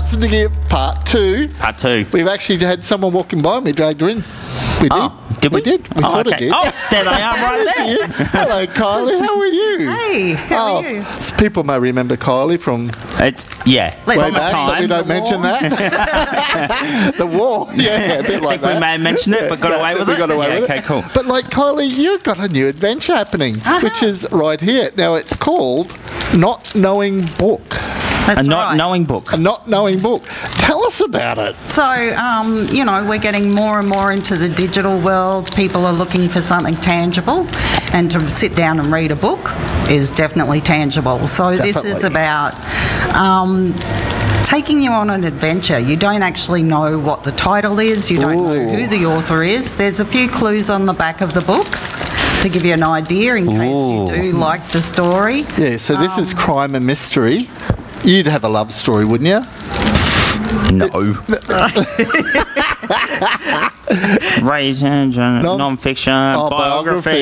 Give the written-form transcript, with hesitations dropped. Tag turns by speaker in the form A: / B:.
A: Hudson to Gear Part 2.
B: Part 2.
A: We've actually had someone walking by and we dragged her in. We did.
B: Oh, did we?
A: We did. We sort of did.
B: Oh, there they are right
A: There she
B: there.
A: is. Hello, Kylie. How are you?
C: Hey, how are you?
A: People may remember Kylie from
B: Let's
A: way
B: from a
A: back, but we
B: time.
A: don't mention that. The war. Yeah, a bit like
B: We
A: that.
B: may have mentioned it, but got away with
A: we
B: it.
A: got away with it.
B: Okay, cool.
A: But like Kylie, you've got a new adventure happening, which is right here. Now it's called Not Knowing Book.
C: That's
B: A not
C: right.
B: knowing book.
A: A Not Knowing Book. Tell us about it.
C: So, we're getting more and more into the digital world. People are looking for something tangible, and to sit down and read a book is definitely tangible. So this is
A: Definitely.
C: about taking you on an adventure. You don't actually know what the title is. You don't know who the author is. There's a few clues on the back of the books to give you an idea in case you do like the story.
A: Yeah, so this is crime and mystery. You'd have a love story, wouldn't you?
B: No. Raisins, non-fiction,
A: Oh,
B: biography.